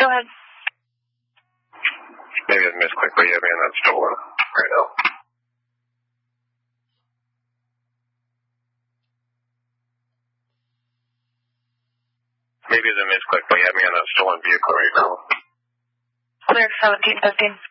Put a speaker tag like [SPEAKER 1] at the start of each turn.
[SPEAKER 1] ahead.
[SPEAKER 2] Maybe it's misclick, but you have me on that stolen right now. Maybe it's a misclick, but you have me on that stolen vehicle right now.
[SPEAKER 1] Clear 1715.